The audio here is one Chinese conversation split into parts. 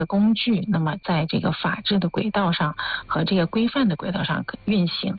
工具，那么在这个法治的轨道上和这个规范的轨道上运行。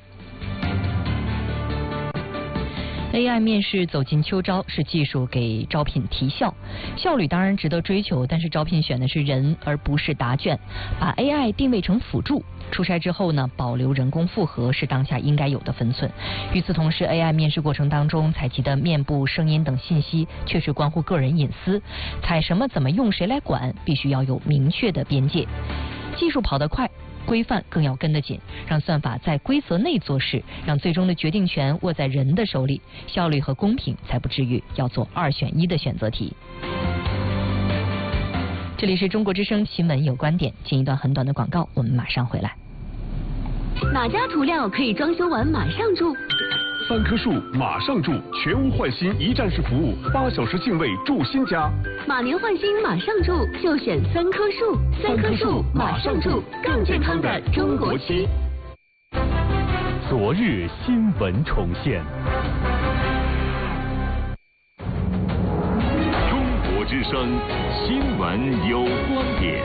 AI 面试走进秋招，是技术给招聘提效，效率当然值得追求，但是招聘选的是人而不是答卷，把 AI 定位成辅助，出差之后呢，保留人工复核是当下应该有的分寸。与此同时 ，AI 面试过程当中采集的面部、声音等信息确实关乎个人隐私，采什么、怎么用、谁来管，必须要有明确的边界。技术跑得快，规范更要跟得紧，让算法在规则内做事，让最终的决定权握在人的手里，效率和公平才不至于要做2选1的选择题。这里是中国之声新闻有观点，进一段很短的广告，我们马上回来。 哪家涂料可以装修完马上住 ？3棵树马上住，全屋换新一站式服务，8小时净位住新家。 马年换新马上住，就选3棵树。3棵树马上住，更健康的中国期。 昨日新闻重现。中国之声新闻有观点。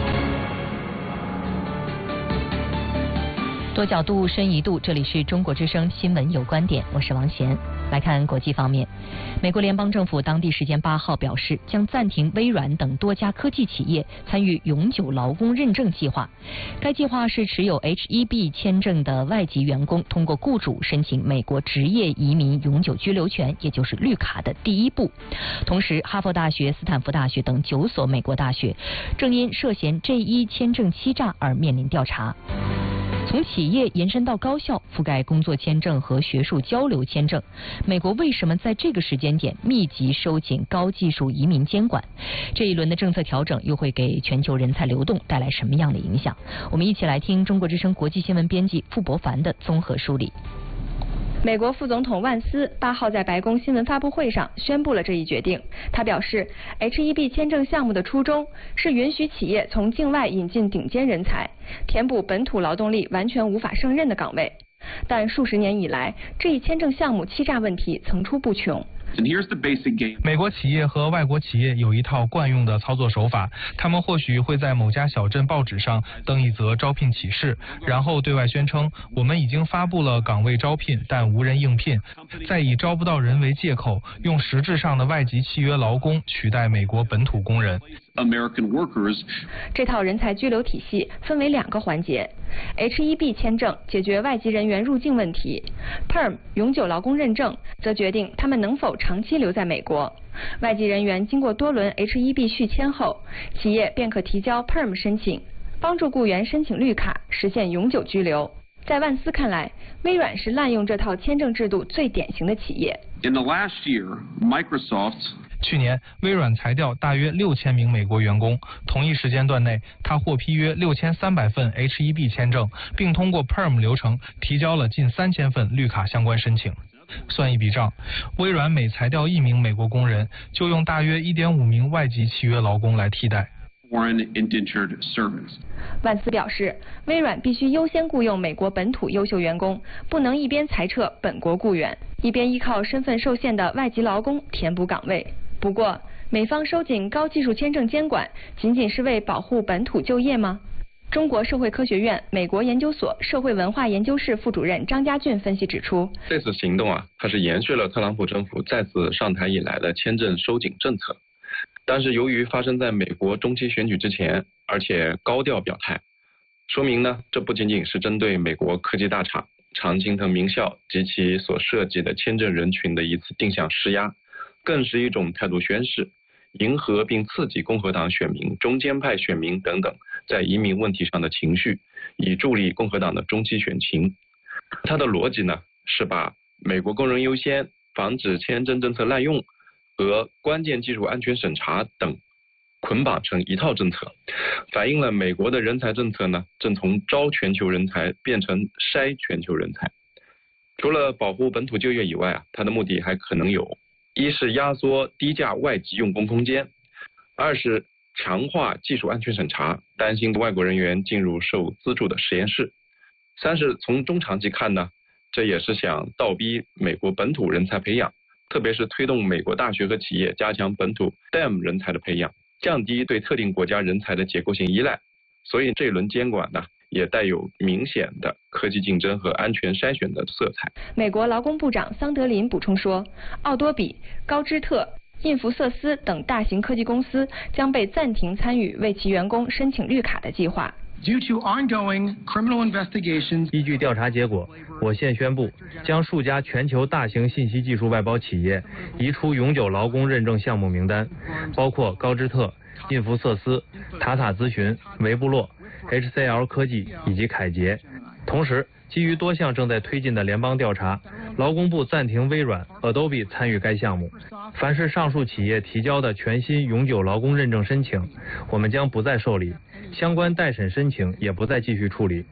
多角度，深一度，这里是中国之声新闻有观点，我是王贤。来看国际方面，美国联邦政府当地时间8号表示，将暂停微软等多家科技企业参与永久劳工认证计划。该计划是持有 H-1B 签证的外籍员工通过雇主申请美国职业移民永久居留权，也就是绿卡的第一步。同时，哈佛大学、斯坦福大学等9所美国大学正因涉嫌 J-1 签证欺诈而面临调查。从企业延伸到高校，覆盖工作签证和学术交流签证。美国为什么在这个时间点密集收紧高技术移民监管？这一轮的政策调整又会给全球人才流动带来什么样的影响？我们一起来听中国之声国际新闻编辑傅博凡的综合梳理。 美国副总统万斯8号在白宫新闻发布会上宣布了这一决定。他表示 ，H-1B 签证项目的初衷是允许企业从境外引进顶尖人才，填补本土劳动力完全无法胜任的岗位。但数十年以来，这一签证项目欺诈问题层出不穷。 美国企业和外国企业有一套惯用的操作手法，他们或许会在某家小镇报纸上登一则招聘启事，然后对外宣称我们已经发布了岗位招聘，但无人应聘，再以招不到人为借口，用实质上的外籍契约劳工取代美国本土工人。 这套人才居留体系分为2个环节 ，H-1B 签证解决外籍人员入境问题 ，Perm 永久劳工认证则决定他们能否长期留在美国。外籍人员经过多轮 H-1B 续签后，企业便可提交 Perm 申请，帮助雇员申请绿卡，实现永久居留。在万斯看来，微软是滥用这套签证制度最典型的企业。 去年，微软裁掉大约6000名美国员工，同一时间段内，他获批约6300份 H-1B 签证，并通过 Perm 流程提交了近3000份绿卡相关申请。算一笔账，微软每裁掉1名美国工人，就用大约1.5名外籍契约劳工来替代。 万斯表示，微软必须优先雇佣美国本土优秀员工，不能一边裁撤本国雇员，一边依靠身份受限的外籍劳工填补岗位。不过，美方收紧高技术签证监管，仅仅是为保护本土就业吗？中国社会科学院美国研究所社会文化研究室副主任张家俊分析指出， 这次行动它是延续了特朗普政府再次上台以来的签证收紧政策，但是由于发生在美国中期选举之前，而且高调表态，说明呢，这不仅仅是针对美国科技大厂、常青藤名校及其所涉及的签证人群的一次定向施压，更是一种态度宣示，迎合并刺激共和党选民、中间派选民等等在移民问题上的情绪，以助力共和党的中期选情。它的逻辑呢，是把美国工人优先、防止签证政策滥用和关键技术安全审查等捆绑成一套政策，反映了美国的人才政策呢，正从招全球人才变成筛全球人才。除了保护本土就业以外它的目的还可能有：一是压缩低价外籍用工空间；二是强化技术安全审查，担心外国人员进入受资助的实验室；三是从中长期看呢，这也是想倒逼美国本土人才培养，特别是推动美国大学和企业加强本土 STEM 人才的培养， 降低对特定国家人才的结构性依赖。所以这一轮监管呢，也带有明显的科技竞争和安全筛选的色彩。 美国劳工部长桑德林补充说，奥多比、高知特、印福瑟斯等大型科技公司将被暂停参与为其员工申请绿卡的计划。 依据调查结果，我现宣布将数家全球大型信息技术外包企业移出永久劳工认证项目名单，包括高知特、印福瑟斯、塔塔咨询、维布洛、HCL 科技以及凯捷。同时，基于多项正在推进的联邦调查，劳工部暂停微软、Adobe 参与该项目。凡是上述企业提交的全新永久劳工认证申请，我们将不再受理，相关待审申请也不再继续处理。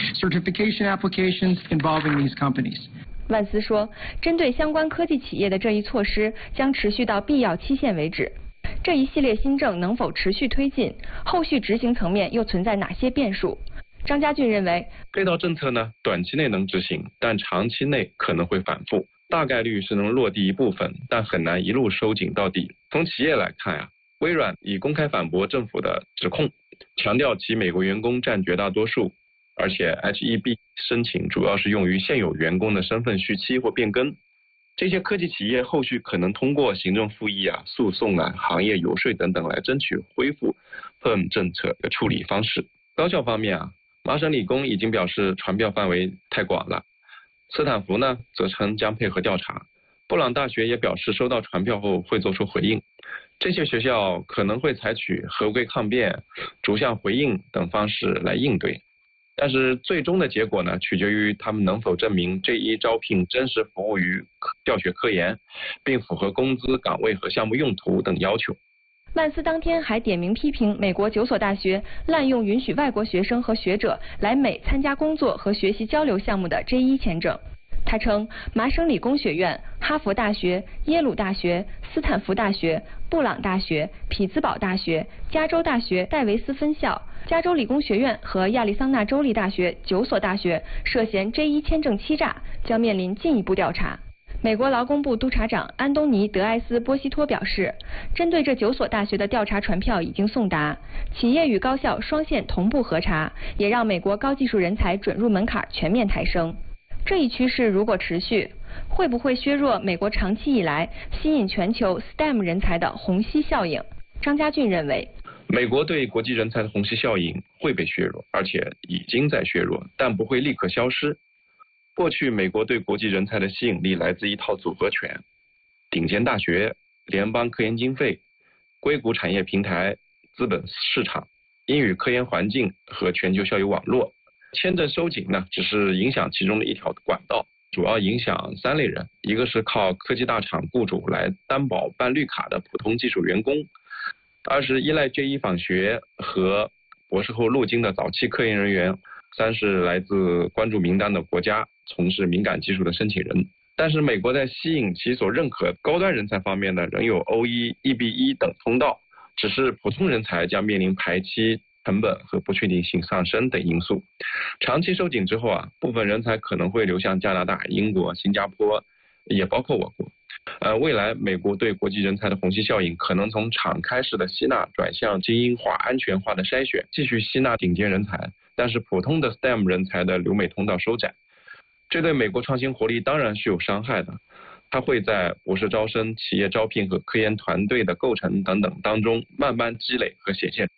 万斯说，针对相关科技企业的这一措施将持续到必要期限为止。这一系列新政能否持续推进，后续执行层面又存在哪些变数？张家俊认为， 这套政策呢，短期内能执行，但长期内可能会反复，大概率是能落地一部分，但很难一路收紧到底。从企业来看啊，微软已公开反驳政府的指控，强调其美国员工占绝大多数，而且 H-1B 申请主要是用于现有员工的身份续期或变更。这些科技企业后续可能通过行政复议啊、诉讼啊、行业游说等等来争取恢复 PERM 政策的处理方式。高校方面啊，麻省理工已经表示传票范围太广了，斯坦福呢则称将配合调查，布朗大学也表示收到传票后会做出回应。这些学校可能会采取合规抗辩、逐项回应等方式来应对，但是最终的结果呢，取决于他们能否证明这一招聘真实服务于教学科研，并符合工资、岗位和项目用途等要求。 万斯当天还点名批评美国9所大学滥用允许外国学生和学者来美参加工作和学习交流项目的 J1 签证。他称，麻省理工学院、哈佛大学、耶鲁大学、斯坦福大学、布朗大学、匹兹堡大学、加州大学戴维斯分校、加州理工学院和亚利桑那州立大学9所大学涉嫌 J1 签证欺诈，将面临进一步调查。美国劳工部督察长安东尼·德埃斯·波西托表示，针对这9所大学的调查传票已经送达，企业与高校双线同步核查，也让美国高技术人才准入门槛全面抬升。这一趋势如果持续，会不会削弱美国长期以来吸引全球 STEM 人才的虹吸效应？张家俊认为， 美国对国际人才的虹吸效应会被削弱，而且已经在削弱，但不会立刻消失。过去美国对国际人才的吸引力来自一套组合拳：顶尖大学、联邦科研经费、硅谷产业平台、资本市场、英语科研环境和全球校友网络。签证收紧呢，只是影响其中的一条管道，主要影响3类人：一个是靠科技大厂雇主来担保办绿卡的普通技术员工；二是依赖J1访学和博士后路径的早期科研人员；三是来自关注名单的国家从事敏感技术的申请人。但是美国在吸引其所认可高端人才方面呢，仍有OE、EB1 等通道，只是普通人才将面临排期、成本和不确定性上升等因素。长期收紧之后啊，部分人才可能会流向加拿大、英国、新加坡，也包括我国。未来美国对国际人才的虹吸效应可能从敞开式的吸纳转向精英化、安全化的筛选，继续吸纳顶尖人才，但是普通的 STEM 人才的留美通道收窄。这对美国创新活力当然是有伤害的，它会在博士招生、企业招聘和科研团队的构成等等当中慢慢积累和显现。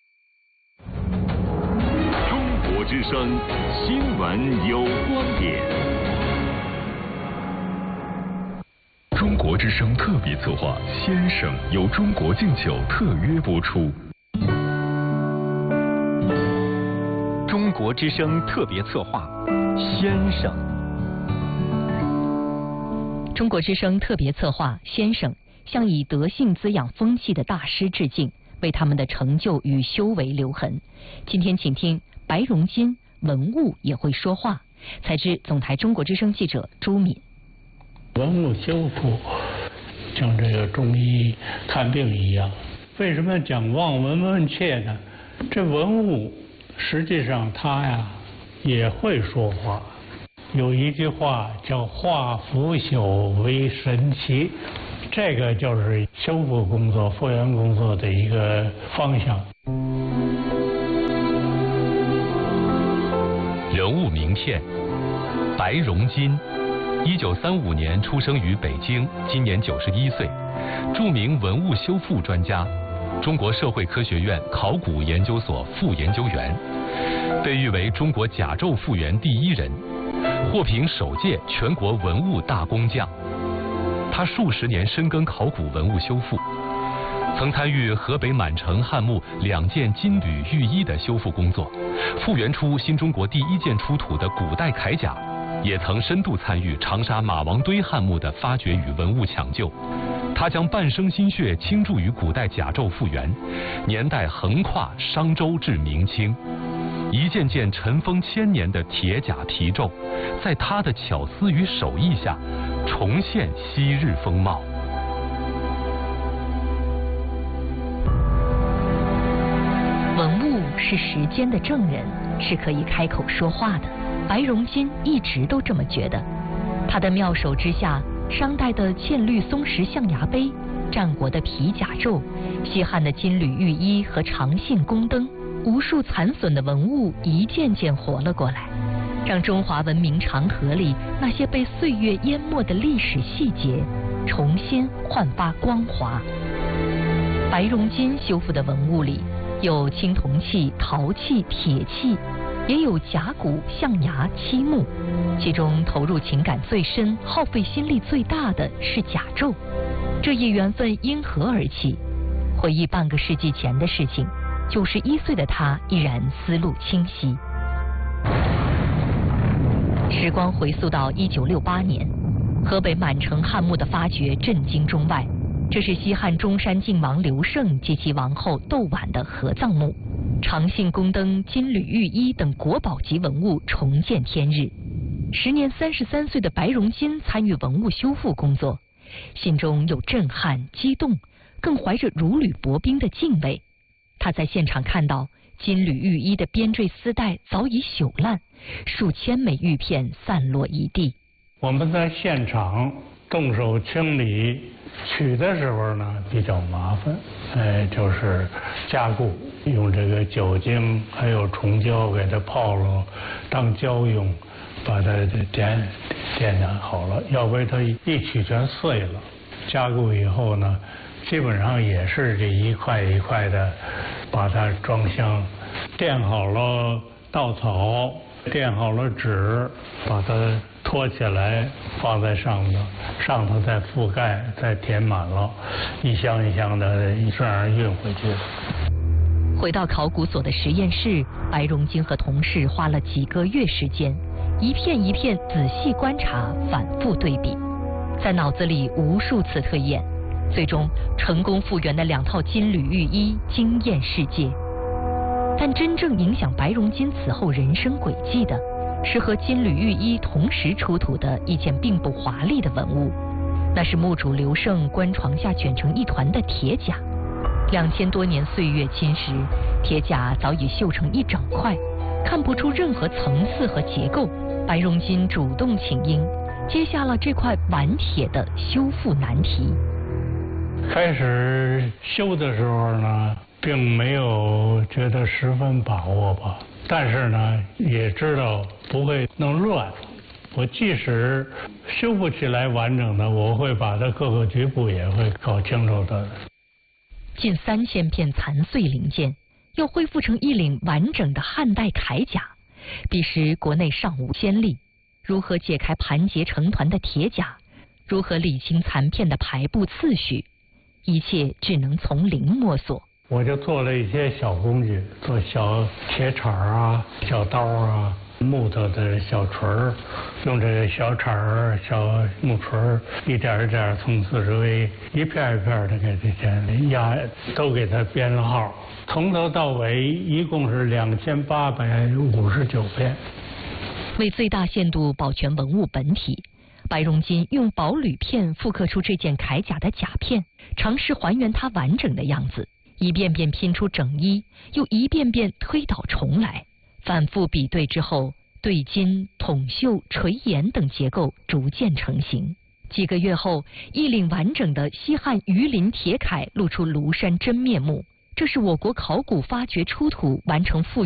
中国之声新闻有观点。中国之声特别策划《先生》由中国劲酒特约播出。 中国之声特别策划《先生》。 中国之声特别策划《先生》向以德性滋养风气的大师致敬，为他们的成就与修为留痕。今天请听白荣金，文物也会说话。采自总台中国之声记者朱敏。 文物修复像这个中医看病一样，为什么讲望闻问切呢？这文物实际上它呀也会说话。有一句话叫化腐朽为神奇， 这个就是修复工作、复原工作的一个方向。 人物名片：白荣金，1935年出生于北京，今年91岁，著名文物修复专家，中国社会科学院考古研究所副研究员，被誉为中国甲胄复原第一人，获评首届全国文物大工匠。他数十年深耕考古文物修复，曾参与河北满城汉墓2件金缕玉衣的修复工作，复原出新中国第1件出土的古代铠甲，也曾深度参与长沙马王堆汉墓的发掘与文物抢救。他将半生心血倾注于古代甲胄复原，年代横跨商周至明清，一件件尘封千年的铁甲题胄，在他的巧思与手艺下重现昔日风貌。 文物是时间的证人，是可以开口说话的。白荣金一直都这么觉得。他的妙手之下，商代的嵌绿松石象牙杯，战国的皮甲胄，西汉的金缕玉衣和长信宫灯，无数残损的文物一件件活了过来，让中华文明长河里那些被岁月淹没的历史细节重新焕发光华。白荣金修复的文物里有青铜器、陶器、铁器，也有甲骨、象牙、漆木，其中投入情感最深、耗费心力最大的是甲胄。这一缘分因何而起？回忆半个世纪前的事情，91岁的他依然思路清晰。时光回溯到1968年，河北满城汉墓的发掘震惊中外。这是西汉中山靖王刘胜及其王后窦婉的合葬墓，长信宫灯、金缕玉衣等国宝级文物重见天日。时年33岁的白荣金参与文物修复工作，心中有震撼、激动，更怀着如履薄冰的敬畏。他在现场看到金缕玉衣的编缀丝带早已朽烂，数千枚玉片散落一地。 我们在现场动手清理取的时候呢比较麻烦，就是加固，用这个酒精还有虫胶给它泡了当胶用，把它点燃好了，要不然它一取全碎了。加固以后呢，基本上也是这一块一块的把它装箱，垫好了稻草，垫好了纸，把它托起来放在上头再覆盖，再填满了，一箱一箱的这样运回去。 回到考古所的实验室，白荣金和同事花了几个月时间，一片一片仔细观察，反复对比，在脑子里无数次推演，最终成功复原的2套金缕玉衣惊艳世界。但真正影响白荣金此后人生轨迹的，是和金缕玉衣同时出土的一件并不华丽的文物，那是墓主刘胜棺床下卷成一团的铁甲。2000多年岁月侵蚀，铁甲早已锈成一整块，看不出任何层次和结构。白荣金主动请缨，接下了这块顽铁的修复难题。 开始修的时候呢，并没有觉得十分把握吧，但是呢，也知道不会弄乱。我即使修复起来完整的，我会把它各个局部也会搞清楚的。 近3000片残碎零件，要恢复成一领完整的汉代铠甲，彼时国内尚无先例。如何解开盘结成团的铁甲？如何理清残片的排布次序？一切只能从零摸索。 我就做了一些小工具，做小铁铲啊、小刀啊、木头的小锤儿，用这个小铲儿、小木锤儿，一点一点从40维一片一片的给这些压，都给它编了号，从头到尾一共是2859片。 为最大限度保全文物本体，白荣金用薄铝片复刻出这件铠甲的甲片，尝试还原它完整的样子，一遍遍拼出整衣，又一遍遍推倒重来，反复比对之后，对金、筒绣、垂檐等结构逐渐成型。 几个月后，一领完整的西汉鱼鳞铁铠露出庐山真面目。这是我国考古发掘出土完成复原